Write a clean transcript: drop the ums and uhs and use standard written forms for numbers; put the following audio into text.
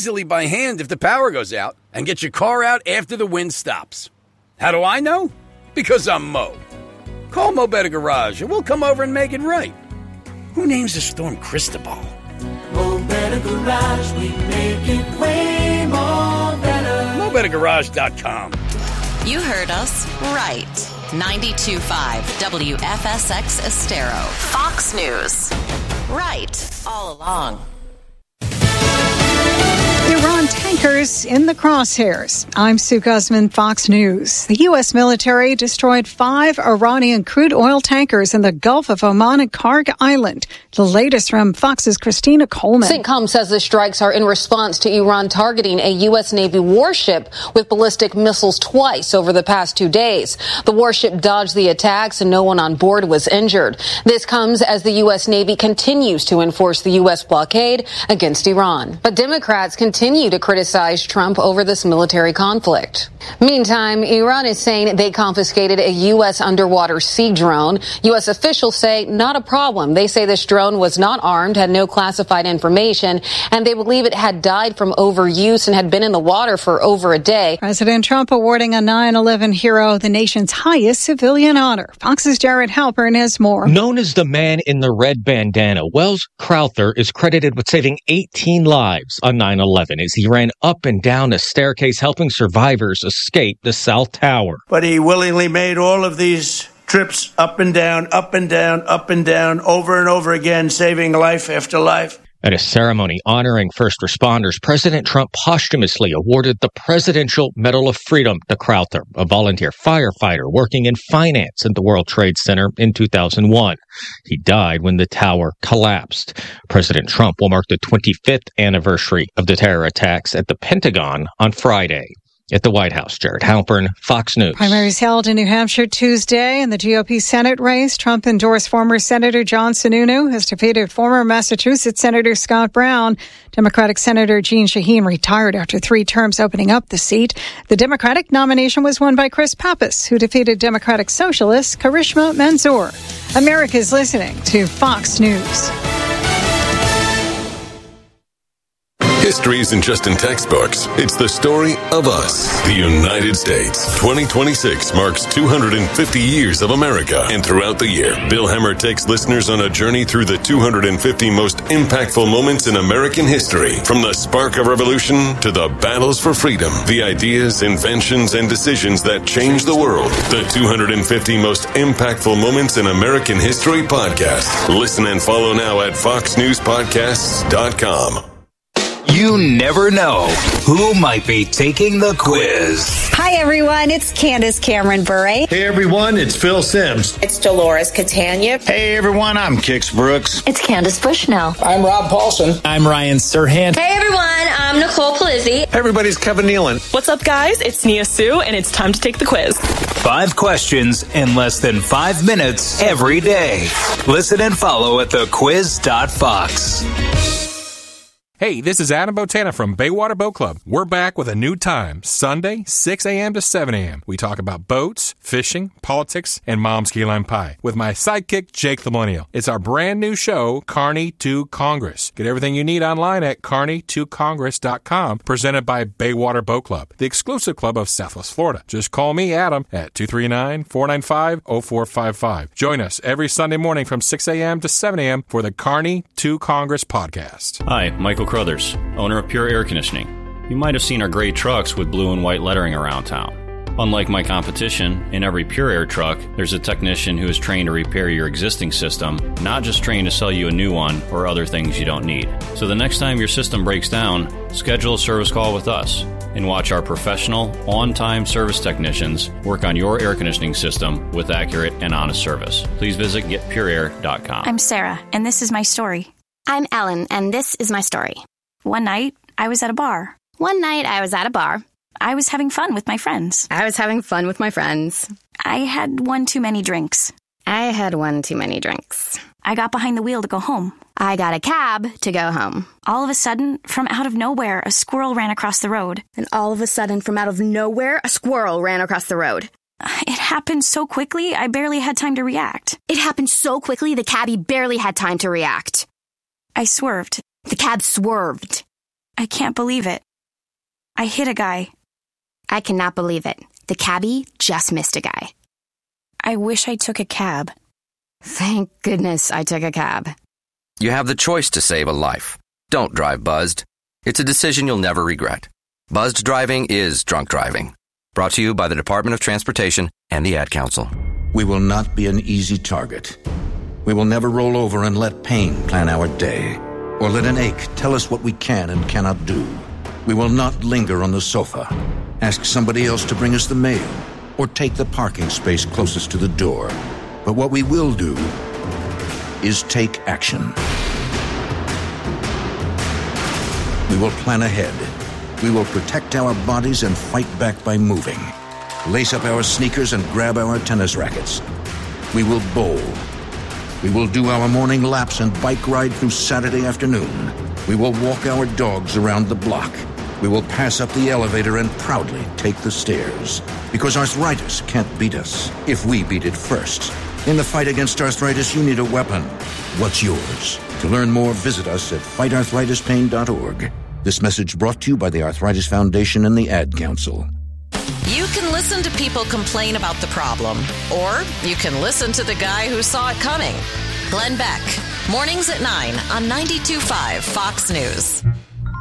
easily by hand if the power goes out and get your car out after the wind stops. How do I know? Because I'm Mo. Call Mo Better Garage and we'll come over and make it right. Who names the storm Cristobal? Mo Better Garage, we make it way more better. MoBetterGarage.com. You heard us right. 92.5 WFSX Estero. Fox News. Right all along. Iran tankers in the crosshairs. I'm Sue Guzman, Fox News. The U.S. military destroyed 5 Iranian crude oil tankers in the Gulf of Oman and Karg Island. The latest from Fox's Christina Coleman. CENTCOM says the strikes are in response to Iran targeting a U.S. Navy warship with ballistic missiles twice over the past 2 days. The warship dodged the attacks and no one on board was injured. This comes as the U.S. Navy continues to enforce the U.S. blockade against Iran. But Democrats continue to criticize Trump over this military conflict. Meantime, Iran is saying they confiscated a U.S. underwater sea drone. U.S. officials say not a problem. They say this drone was not armed, had no classified information, and they believe it had died from overuse and had been in the water for over a day. President Trump awarding a 9/11 hero the nation's highest civilian honor. Fox's Jared Halpern has more. Known as the man in the red bandana, Wells Crowther is credited with saving 18 lives on 9/11 as he ran up and down a staircase helping survivors escape the South Tower. But he willingly made all of these trips up and down, up and down, up and down, over and over again, saving life after life. At a ceremony honoring first responders, President Trump posthumously awarded the Presidential Medal of Freedom to Crowther, a volunteer firefighter working in finance at the World Trade Center in 2001. He died when the tower collapsed. President Trump will mark the 25th anniversary of the terror attacks at the Pentagon on Friday. At the White House, Jared Halpern, Fox News. Primaries held in New Hampshire Tuesday in the GOP Senate race. Trump endorsed former Senator John Sununu, has defeated former Massachusetts Senator Scott Brown. Democratic Senator Jeanne Shaheen retired after 3 terms, opening up the seat. The Democratic nomination was won by Chris Pappas, who defeated Democratic Socialist Karishma Manzoor. America's listening to Fox News. History isn't just in textbooks. It's the story of us, the United States. 2026 marks 250 years of America. And throughout the year, Bill Hemmer takes listeners on a journey through the 250 most impactful moments in American history. From the spark of revolution to the battles for freedom, the ideas, inventions, and decisions that changed the world. The 250 most impactful moments in American history podcast. Listen and follow now at foxnewspodcasts.com. You never know who might be taking the quiz. Hi, everyone. It's Candace Cameron Bure. Hey, everyone. It's Phil Sims. It's Dolores Catania. Hey, everyone. I'm Kix Brooks. It's Candace Bushnell. I'm Rob Paulson. I'm Ryan Serhant. Hey, everyone. I'm Nicole Palizzi. Hey, everybody. It's Kevin Nealon. What's up, guys? It's Nia Sue, and it's time to take the quiz. 5 questions in less than 5 minutes every day. Listen and follow at thequiz.fox. Hey, this is Adam Botana from Baywater Boat Club. We're back with a new time, Sunday, 6 a.m. to 7 a.m. We talk about boats, fishing, politics, and mom's key lime pie with my sidekick, Jake the Millennial. It's our brand new show, Carney to Congress. Get everything you need online at carney2congress.com, presented by Baywater Boat Club, the exclusive club of Southwest Florida. Just call me, Adam, at 239-495-0455. Join us every Sunday morning from 6 a.m. to 7 a.m. for the Carney to Congress podcast. Hi, Michael Crothers, owner of Pure Air Conditioning. You might have seen our gray trucks with blue and white lettering around town. Unlike my competition, in every Pure Air truck, there's a technician who is trained to repair your existing system, not just trained to sell you a new one or other things you don't need. So the next time your system breaks down, schedule a service call with us and watch our professional, on-time service technicians work on your air conditioning system with accurate and honest service. Please visit getpureair.com. I'm Sarah, and this is my story. I'm Ellen, and this is my story. One night, I was at a bar. I was having fun with my friends. I had one too many drinks. I got behind the wheel to go home. I got a cab to go home. All of a sudden, from out of nowhere, a squirrel ran across the road. It happened so quickly, I barely had time to react. The cabbie barely had time to react. I swerved. The cab swerved. I can't believe it. I hit a guy. I cannot believe it. The cabbie just missed a guy. I wish I took a cab. Thank goodness I took a cab. You have the choice to save a life. Don't drive buzzed. It's a decision you'll never regret. Buzzed driving is drunk driving. Brought to you by the Department of Transportation and the Ad Council. We will not be an easy target. We will never roll over and let pain plan our day, or let an ache tell us what we can and cannot do. We will not linger on the sofa, ask somebody else to bring us the mail, or take the parking space closest to the door. But what we will do is take action. We will plan ahead. We will protect our bodies and fight back by moving. Lace up our sneakers and grab our tennis rackets. We will bowl. We will do our morning laps and bike ride through Saturday afternoon. We will walk our dogs around the block. We will pass up the elevator and proudly take the stairs. Because arthritis can't beat us if we beat it first. In the fight against arthritis, you need a weapon. What's yours? To learn more, visit us at fightarthritispain.org. This message brought to you by the Arthritis Foundation and the Ad Council. You can listen to people complain about the problem, or you can listen to the guy who saw it coming. Glenn Beck, mornings at 9 on 92.5 Fox News.